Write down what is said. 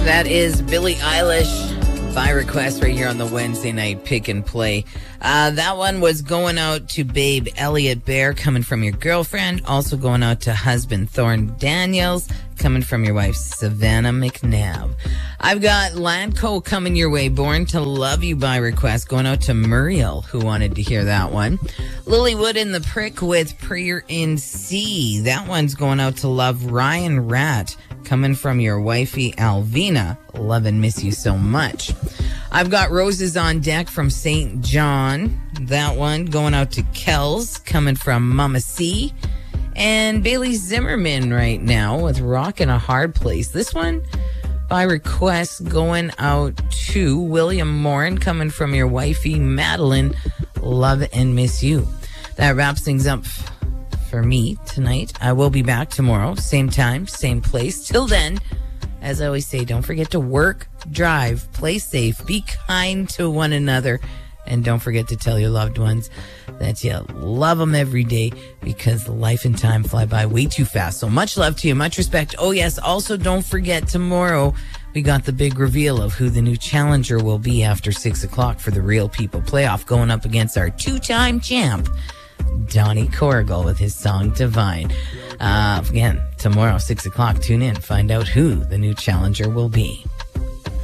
That is Billie Eilish by request right here on the Wednesday night pick and play. That one was going out to babe Elliot Bear, coming from your girlfriend. Also going out to husband Thorne Daniels, coming from your wife Savannah McNabb. I've got Landco coming your way, Born to Love You by request, going out to Muriel, who wanted to hear that one. Lilywood in the Prick with Prayer in C. That one's going out to love Ryan Rat, coming from your wifey Alvina. Love and miss you so much. I've got Roses on Deck from St. John. That one going out to Kells, coming from Mama C. And Bailey Zimmerman right now with Rockin' a Hard Place. This one by request going out to William Morin, coming from your wifey Madeline. Love and miss you. That wraps things up for me tonight. I will be back tomorrow, same time, same place. Till then, as I always say, don't forget to work, drive, play safe, be kind to one another, and don't forget to tell your loved ones that you love them every day, because life and time fly by way too fast. So much love to you, much respect. Oh yes, also don't forget, tomorrow we got the big reveal of who the new challenger will be after 6 o'clock for the Real People Playoff, going up against our two-time champ, Donnie Corrigal, with his song Divine. Again, tomorrow, 6 o'clock, tune in, find out who the new challenger will be.